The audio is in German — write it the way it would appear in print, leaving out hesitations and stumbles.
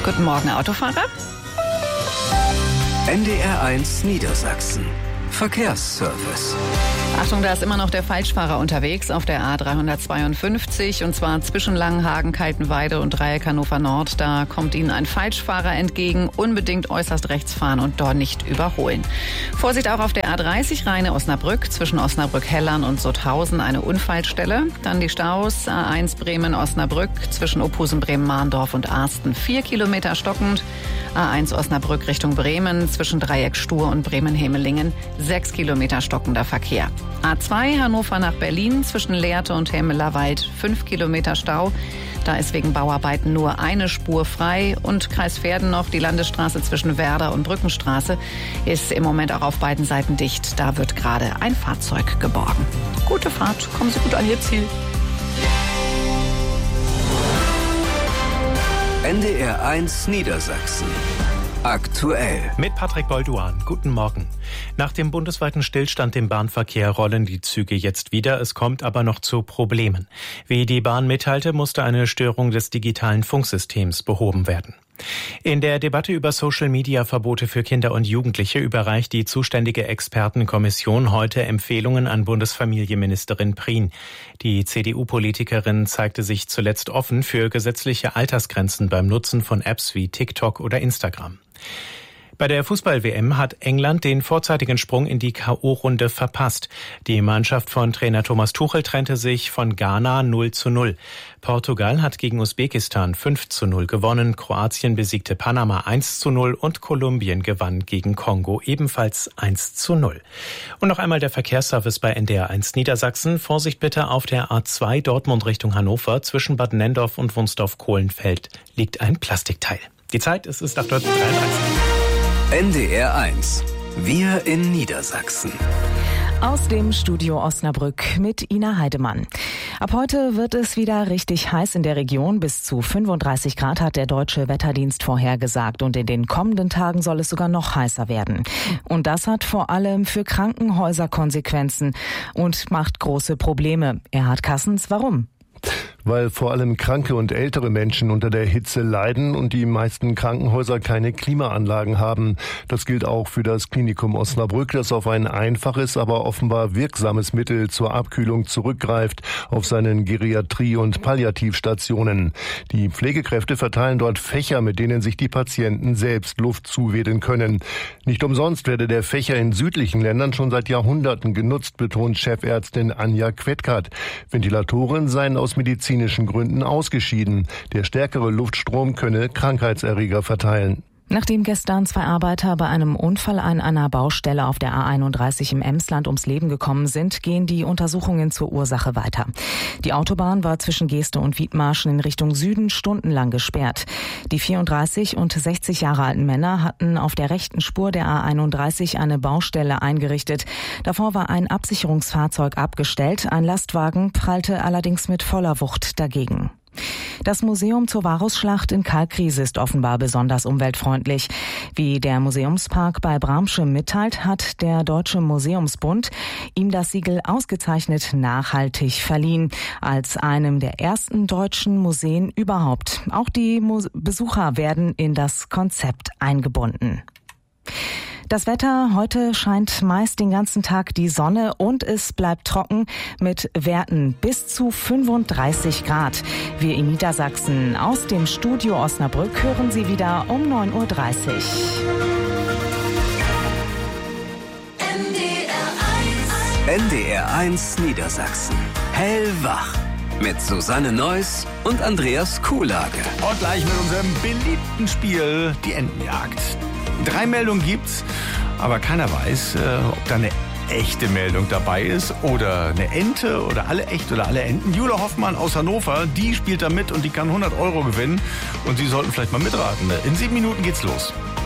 Guten Morgen, Autofahrer. NDR1 Niedersachsen. Verkehrsservice. Achtung, da ist immer noch der Falschfahrer unterwegs auf der A352 und zwar zwischen Langenhagen, Kaltenweide und Dreieck Hannover Nord. Da kommt Ihnen ein Falschfahrer entgegen. Unbedingt äußerst rechts fahren und dort nicht überholen. Vorsicht auch auf der A30 Rheine-Osnabrück zwischen Osnabrück-Hellern und Sutthausen eine Unfallstelle. Dann die Staus A1 Bremen-Osnabrück zwischen Ophusen-Bremen-Mahndorf und Arsten 4 Kilometer stockend. A1 Osnabrück Richtung Bremen zwischen Dreieck Stur und Bremen-Hemelingen 6 Kilometer stockender Verkehr. A2 Hannover nach Berlin zwischen Lehrte und Helmelerwald 5 Kilometer Stau. Da ist wegen Bauarbeiten nur eine Spur frei. Und Kreis Verden noch, die Landesstraße zwischen Werder und Brückenstraße ist im Moment auch auf beiden Seiten dicht. Da wird gerade ein Fahrzeug geborgen. Gute Fahrt, kommen Sie gut an Ihr Ziel. NDR1 Niedersachsen. Aktuell. Mit Patrick Bolduan. Guten Morgen. Nach dem bundesweiten Stillstand im Bahnverkehr rollen die Züge jetzt wieder. Es kommt aber noch zu Problemen. Wie die Bahn mitteilte, musste eine Störung des digitalen Funksystems behoben werden. In der Debatte über Social-Media-Verbote für Kinder und Jugendliche überreicht die zuständige Expertenkommission heute Empfehlungen an Bundesfamilienministerin Prien. Die CDU-Politikerin zeigte sich zuletzt offen für gesetzliche Altersgrenzen beim Nutzen von Apps wie TikTok oder Instagram. Bei der Fußball-WM hat England den vorzeitigen Sprung in die K.O.-Runde verpasst. Die Mannschaft von Trainer Thomas Tuchel trennte sich von Ghana 0:0. Portugal hat gegen Usbekistan 5:0 gewonnen. Kroatien besiegte Panama 1:0 und Kolumbien gewann gegen Kongo ebenfalls 1:0. Und noch einmal der Verkehrsservice bei NDR1 Niedersachsen. Vorsicht bitte auf der A2 Dortmund Richtung Hannover. Zwischen Bad Nenndorf und Wunsdorf-Kohlenfeld liegt ein Plastikteil. Die Zeit ist 8:33 Uhr. NDR1. Wir in Niedersachsen. Aus dem Studio Osnabrück mit Ina Heidemann. Ab heute wird es wieder richtig heiß in der Region. Bis zu 35 Grad hat der Deutsche Wetterdienst vorhergesagt. Und in den kommenden Tagen soll es sogar noch heißer werden. Und das hat vor allem für Krankenhäuser Konsequenzen und macht große Probleme. Erhard Kassens, warum? Weil vor allem kranke und ältere Menschen unter der Hitze leiden und die meisten Krankenhäuser keine Klimaanlagen haben. Das gilt auch für das Klinikum Osnabrück, das auf ein einfaches, aber offenbar wirksames Mittel zur Abkühlung zurückgreift, auf seinen Geriatrie- und Palliativstationen. Die Pflegekräfte verteilen dort Fächer, mit denen sich die Patienten selbst Luft zuwedeln können. Nicht umsonst werde der Fächer in südlichen Ländern schon seit Jahrhunderten genutzt, betont Chefärztin Anja Quettkat. Ventilatoren seien aus medizinischen Gründen ausgeschieden. Der stärkere Luftstrom könne Krankheitserreger verteilen. Nachdem gestern 2 Arbeiter bei einem Unfall an einer Baustelle auf der A31 im Emsland ums Leben gekommen sind, gehen die Untersuchungen zur Ursache weiter. Die Autobahn war zwischen Geeste und Wiedmarschen in Richtung Süden stundenlang gesperrt. Die 34 und 60 Jahre alten Männer hatten auf der rechten Spur der A31 eine Baustelle eingerichtet. Davor war ein Absicherungsfahrzeug abgestellt. Ein Lastwagen prallte allerdings mit voller Wucht dagegen. Das Museum zur Varusschlacht in Kalkriese ist offenbar besonders umweltfreundlich. Wie der Museumspark bei Bramsche mitteilt, hat der Deutsche Museumsbund ihm das Siegel ausgezeichnet nachhaltig verliehen, als einem der ersten deutschen Museen überhaupt. Auch die Besucher werden in das Konzept eingebunden. Das Wetter, heute scheint meist den ganzen Tag die Sonne und es bleibt trocken mit Werten bis zu 35 Grad. Wir in Niedersachsen aus dem Studio Osnabrück hören Sie wieder um 9:30 Uhr. NDR1 Niedersachsen. Hellwach. Mit Susanne Neuss und Andreas Kuhlage. Und gleich mit unserem beliebten Spiel, die Entenjagd. 3 Meldungen gibt's, aber keiner weiß, ob da eine echte Meldung dabei ist oder eine Ente oder alle echt oder alle Enten. Jule Hoffmann aus Hannover, die spielt da mit und die kann 100 € gewinnen und Sie sollten vielleicht mal mitraten. In 7 Minuten geht's los.